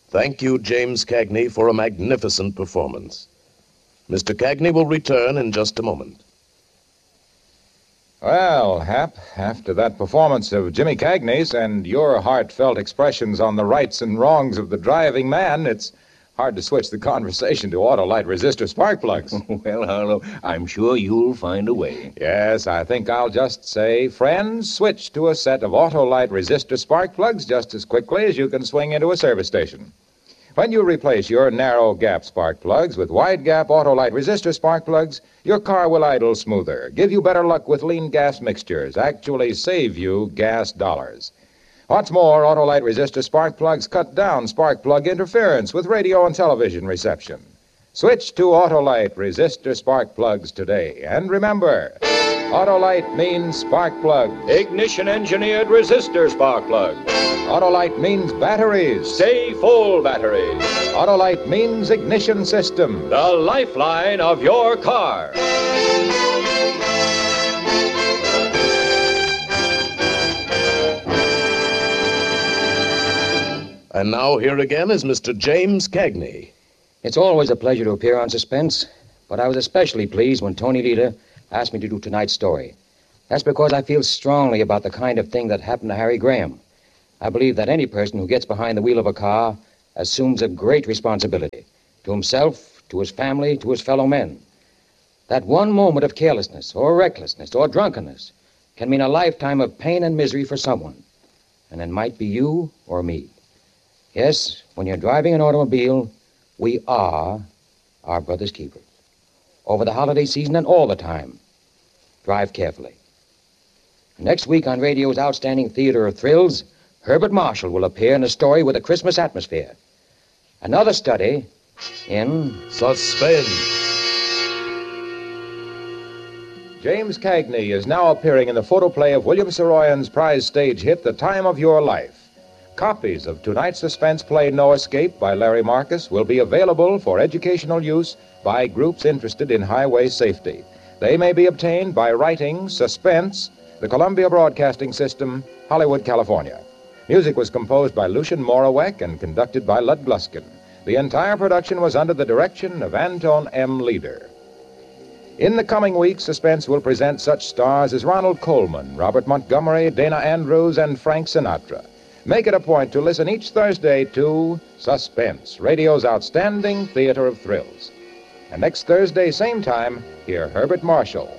Thank you, James Cagney, for a magnificent performance. Mr. Cagney will return in just a moment. Well, Hap, after that performance of Jimmy Cagney's and your heartfelt expressions on the rights and wrongs of the driving man, it's hard to switch the conversation to Autolite resistor spark plugs. Well, Harlow, I'm sure you'll find a way. Yes, I think I'll just say, friends, switch to a set of Autolite resistor spark plugs just as quickly as you can swing into a service station. When you replace your narrow gap spark plugs with wide gap Autolite resistor spark plugs, your car will idle smoother, give you better luck with lean gas mixtures, actually save you gas dollars. What's more, Autolite resistor spark plugs cut down spark plug interference with radio and television reception. Switch to Autolite resistor spark plugs today. And remember, Autolite means spark plug. Ignition-engineered resistor spark plug. Autolite means batteries. Stay full batteries. Autolite means ignition system. The lifeline of your car. And now here again is Mr. James Cagney. It's always a pleasure to appear on Suspense, but I was especially pleased when Tony Lita asked me to do tonight's story. That's because I feel strongly about the kind of thing that happened to Harry Graham. I believe that any person who gets behind the wheel of a car assumes a great responsibility to himself, to his family, to his fellow men. That one moment of carelessness or recklessness or drunkenness can mean a lifetime of pain and misery for someone. And it might be you or me. Yes, when you're driving an automobile, we are our brother's keepers. Over the holiday season and all the time, drive carefully. Next week on radio's outstanding theater of thrills, Herbert Marshall will appear in a story with a Christmas atmosphere. Another study in Suspense. James Cagney is now appearing in the photoplay of William Saroyan's prize stage hit, The Time of Your Life. Copies of tonight's suspense play, No Escape, by Larry Marcus, will be available for educational use by groups interested in highway safety. They may be obtained by writing Suspense, the Columbia Broadcasting System, Hollywood, California. Music was composed by Lucian Morawek and conducted by Lud Gluskin. The entire production was under the direction of Anton M. Leader. In the coming weeks, Suspense will present such stars as Ronald Colman, Robert Montgomery, Dana Andrews, and Frank Sinatra. Make it a point to listen each Thursday to Suspense, radio's outstanding theater of thrills. And next Thursday, same time, hear Herbert Marshall.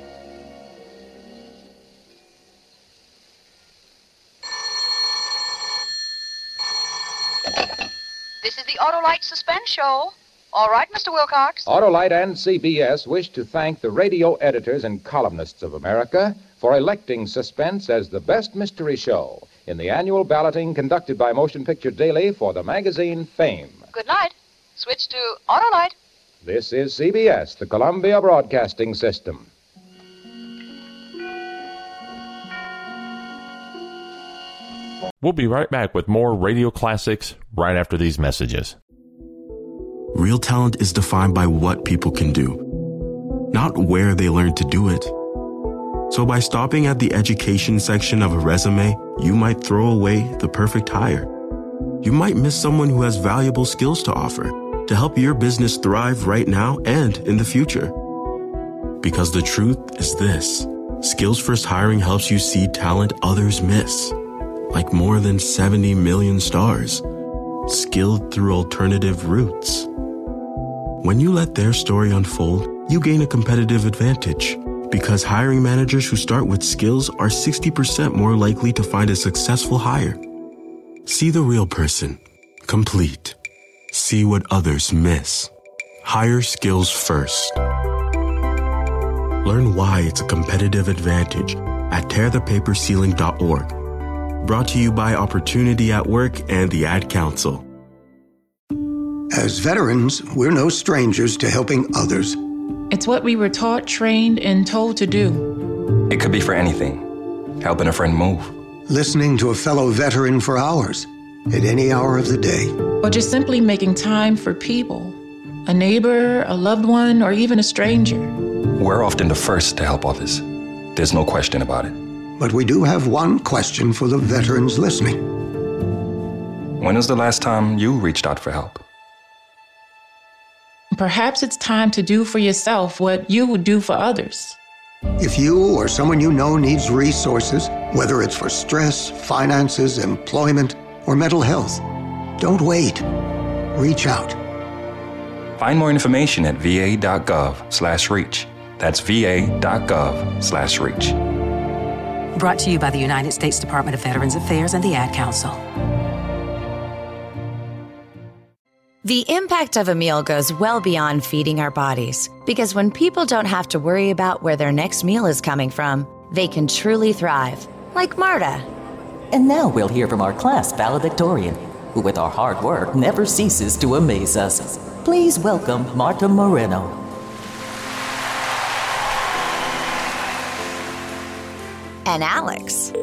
This is the Autolite Suspense Show. All right, Mr. Wilcox. Autolite and CBS wish to thank the radio editors and columnists of America for electing Suspense as the best mystery show in the annual balloting conducted by Motion Picture Daily for the magazine Fame. Good night. Switch to Autolite. This is CBS, the Columbia Broadcasting System. We'll be right back with more radio classics right after these messages. Real talent is defined by what people can do, not where they learn to do it. So by stopping at the education section of a resume, you might throw away the perfect hire. You might miss someone who has valuable skills to offer to help your business thrive right now and in the future. Because the truth is this: Skills First Hiring helps you see talent others miss, like more than 70 million stars, skilled through alternative routes. When you let their story unfold, you gain a competitive advantage, because hiring managers who start with skills are 60% more likely to find a successful hire. See the real person, complete. See what others miss. Hire skills first. Learn why it's a competitive advantage at tearthepaperceiling.org. Brought to you by Opportunity at Work and the Ad Council. As veterans, we're no strangers to helping others. It's what we were taught, trained, and told to do. It could be for anything. Helping a friend move. Listening to a fellow veteran for hours, at any hour of the day. Or just simply making time for people. A neighbor, a loved one, or even a stranger. We're often the first to help others. There's no question about it. But we do have one question for the veterans listening. When was the last time you reached out for help? Perhaps it's time to do for yourself what you would do for others. If you or someone you know needs resources, whether it's for stress, finances, employment, or mental health, don't wait. Reach out. Find more information at va.gov/reach. That's va.gov/reach. Brought to you by the United States Department of Veterans Affairs and the Ad Council. The impact of a meal goes well beyond feeding our bodies, because when people don't have to worry about where their next meal is coming from, they can truly thrive, like Marta. And now we'll hear from our class valedictorian, who with our hard work never ceases to amaze us. Please welcome Marta Moreno. And Alex.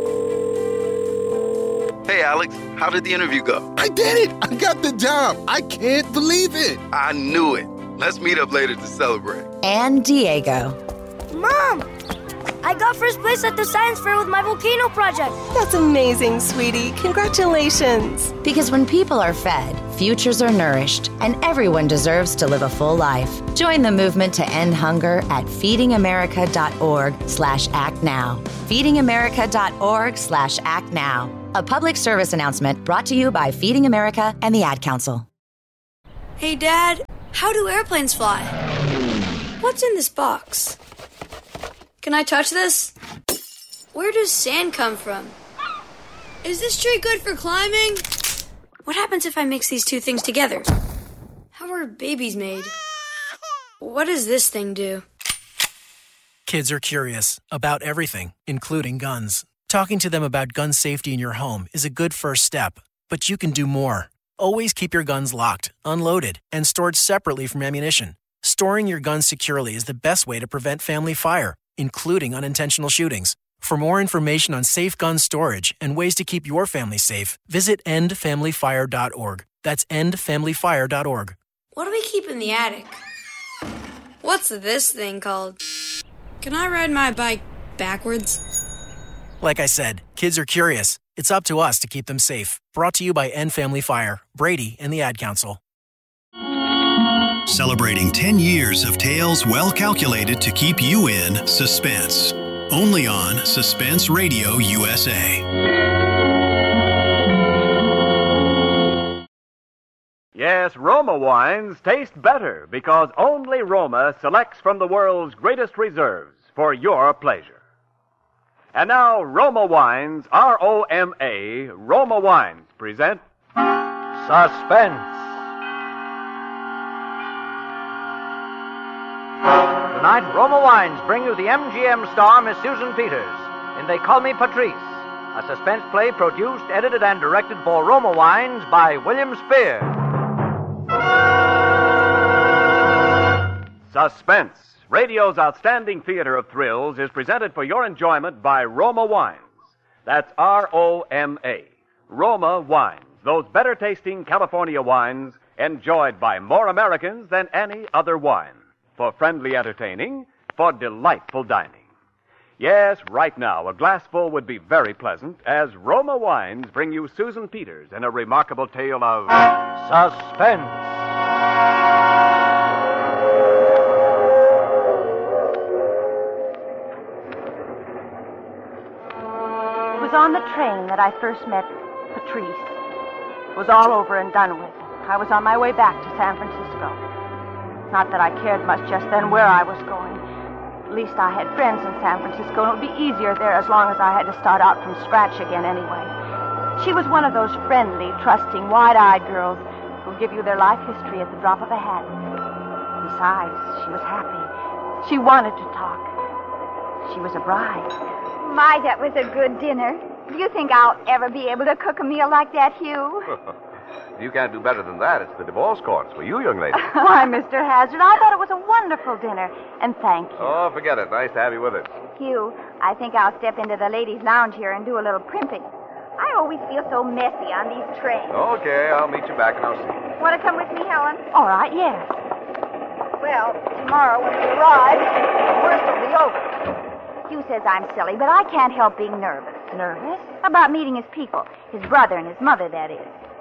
Hey, Alex, how did the interview go? I did it! I got the job! I can't believe it! I knew it. Let's meet up later to celebrate. And Diego. Mom! I got first place at the science fair with my volcano project. That's amazing, sweetie. Congratulations. Because when people are fed, futures are nourished, and everyone deserves to live a full life. Join the movement to end hunger at feedingamerica.org/actnow. feedingamerica.org/actnow. A public service announcement brought to you by Feeding America and the Ad Council. Hey, Dad, how do airplanes fly? What's in this box? Can I touch this? Where does sand come from? Is this tree good for climbing? What happens if I mix these two things together? How are babies made? What does this thing do? Kids are curious about everything, including guns. Talking to them about gun safety in your home is a good first step, but you can do more. Always keep your guns locked, unloaded, and stored separately from ammunition. Storing your guns securely is the best way to prevent family fire, including unintentional shootings. For more information on safe gun storage and ways to keep your family safe, visit endfamilyfire.org. That's endfamilyfire.org. What do we keep in the attic? What's this thing called? Can I ride my bike backwards? Like I said, kids are curious. It's up to us to keep them safe. Brought to you by End Family Fire, Brady, and the Ad Council. Celebrating 10 years of tales well calculated to keep you in suspense. Only on Suspense Radio USA. Yes, Roma wines taste better because only Roma selects from the world's greatest reserves for your pleasure. And now, Roma Wines, R-O-M-A, Roma Wines present Suspense. Tonight, Roma Wines bring you the MGM star, Miss Susan Peters, in They Call Me Patrice, a suspense play produced, edited, and directed for Roma Wines by William Spear. Suspense, radio's outstanding theater of thrills, is presented for your enjoyment by Roma Wines. That's R-O-M-A. Roma Wines, those better-tasting California wines enjoyed by more Americans than any other wine. For friendly entertaining, for delightful dining. Yes, right now, a glassful would be very pleasant as Roma Wines bring you Susan Peters in a remarkable tale of suspense. It was on the train that I first met Patrice. It was all over and done with. I was on my way back to San Francisco. Not that I cared much just then where I was going. At least I had friends in San Francisco, and it would be easier there as long as I had to start out from scratch again anyway. She was one of those friendly, trusting, wide-eyed girls who give you their life history at the drop of a hat. Besides, she was happy. She wanted to talk. She was a bride. My, that was a good dinner. Do you think I'll ever be able to cook a meal like that, Hugh? You can't do better than that. It's the divorce courts for you, young lady. Why, Mr. Hazard, I thought it was a wonderful dinner. And thank you. Oh, forget it. Nice to have you with us. Hugh, I think I'll step into the ladies' lounge here and do a little primping. I always feel so messy on these trains. Okay, I'll meet you back and I'll see you. Want to come with me, Helen? All right, yes. Well, tomorrow when we arrive, the worst will be over. Hugh says I'm silly, but I can't help being nervous. Nervous? About meeting his people. His brother and his mother, that is.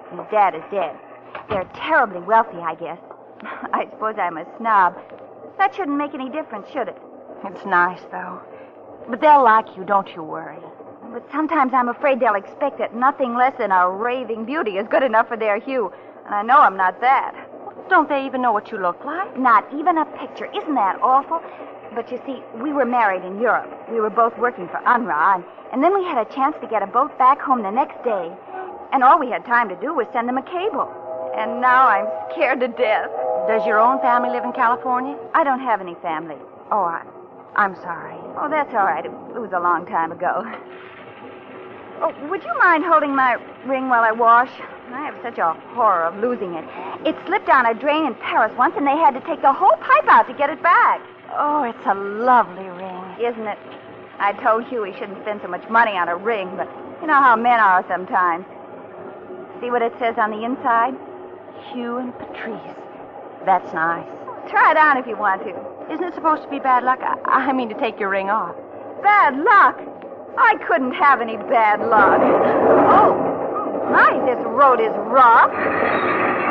His dad is dead. They're terribly wealthy, I guess. I suppose I'm a snob. That shouldn't make any difference, should it? It's nice, though. But they'll like you, don't you worry. But sometimes I'm afraid they'll expect that nothing less than a raving beauty is good enough for their hue. And I know I'm not that. Don't they even know what you look like? Not even a picture. Isn't that awful? But you see, we were married in Europe. We were both working for UNRWA, and then we had a chance to get a boat back home the next day. And all we had time to do was send them a cable. And now I'm scared to death. Does your own family live in California? I don't have any family. Oh, I'm sorry. Oh, that's all right. It was a long time ago. Oh, would you mind holding my ring while I wash? I have such a horror of losing it. It slipped down a drain in Paris once, and they had to take the whole pipe out to get it back. Oh, it's a lovely ring. Isn't it? I told Hugh he shouldn't spend so much money on a ring, but you know how men are sometimes. See what it says on the inside? Hugh and Patrice. That's nice. Try it on if you want to. Isn't it supposed to be bad luck? I mean to take your ring off. Bad luck? I couldn't have any bad luck. Oh, my, this road is rough.